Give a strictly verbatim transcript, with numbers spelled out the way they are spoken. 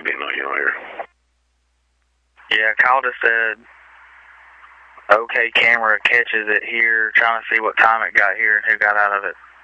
maybe no, you don't hear. Yeah, call just said, okay, camera catches it here, trying to see what time it got here and who got out of it.